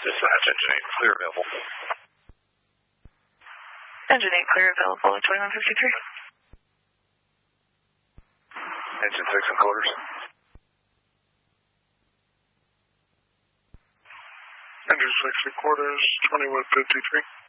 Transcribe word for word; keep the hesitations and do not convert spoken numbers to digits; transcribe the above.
Dispatch, engine eight, clear available. Engine eight, clear available at twenty-one fifty-three. Engine six and quarters. Engine six and quarters, twenty-one fifty-three.